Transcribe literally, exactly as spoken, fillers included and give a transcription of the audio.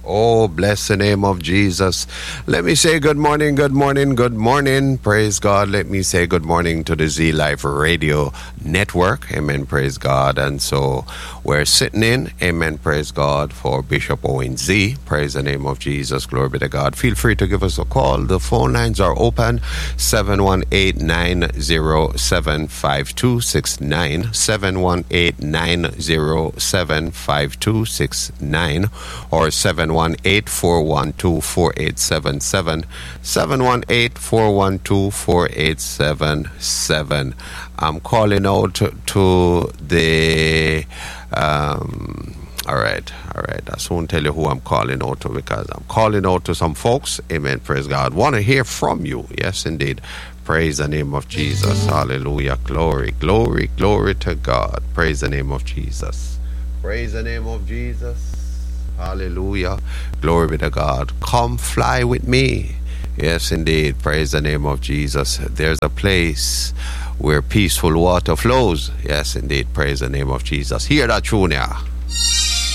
Oh, bless the name of Jesus. Let me say good morning, good morning, good morning. Praise God. Let me say good morning to the Z Life Radio Network. Amen. Praise God. And so we're sitting in. Amen. Praise God for Bishop Owen Z. Praise the name of Jesus. Glory be to God. Feel free to give us a call. The phone lines are open. seven one eight, nine zero seven, five two six nine. seven one eight, nine zero seven, five two six nine. Or seven one eight, four one two, four eight seven seven. seven one eight, four one two, four eight seven seven. I'm calling out to, to the um all right, all right. I won't tell you who I'm calling out to, because I'm calling out to some folks. Amen. Praise God. Want to hear from you. Yes, indeed. Praise the name of Jesus. Hallelujah. Glory, glory, glory to God. Praise the name of Jesus. Praise the name of Jesus. Hallelujah. Glory be to God. Come fly with me. Yes, indeed. Praise the name of Jesus. There's a place where peaceful water flows. Yes, indeed. Praise the name of Jesus. Hear that tune, yeah.